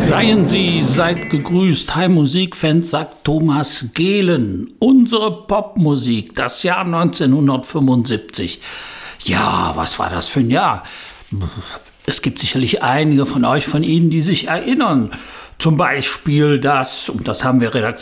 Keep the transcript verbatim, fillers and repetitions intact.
Seien Sie, seid gegrüßt, hi Musikfans, sagt Thomas Gehlen. Unsere Popmusik, das Jahr neunzehnhundertfünfundsiebzig. Ja, was war das für ein Jahr? Es gibt sicherlich einige von euch, von Ihnen, die sich erinnern. Zum Beispiel das, und das haben wir redaktioniert,